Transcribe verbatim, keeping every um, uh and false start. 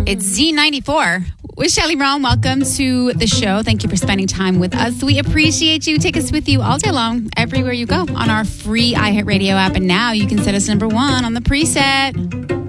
It's Z ninety-four with Shelly Brown. Welcome to the show. Thank you for spending time with us. We appreciate you. Take us with you all day long, everywhere you go, on our free iHeartRadio app. And now you can set us number one on the preset.